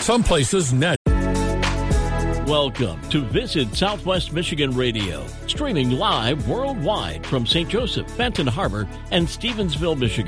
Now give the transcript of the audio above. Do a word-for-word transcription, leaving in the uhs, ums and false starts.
some places, net. Welcome to Visit Southwest Michigan Radio, streaming live worldwide from Saint Joseph, Benton Harbor, and Stevensville, Michigan.